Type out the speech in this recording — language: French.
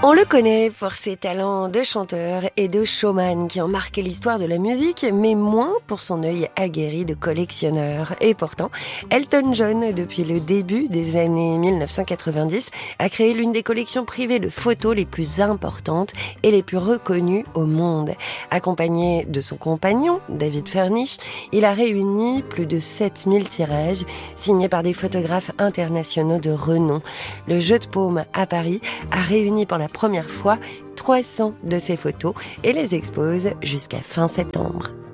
On le connaît pour ses talents de chanteur et de showman qui ont marqué l'histoire de la musique, mais moins pour son œil aguerri de collectionneur. Et pourtant, Elton John, depuis le début des années 1990, a créé l'une des collections privées de photos les plus importantes et les plus reconnues au monde. Accompagné de son compagnon, David Furnish, il a réuni plus de 7000 tirages signés par des photographes internationaux de renom. Le Jeu de Paume à Paris a réuni pour la première fois 300 de ces photos et les expose jusqu'à fin septembre.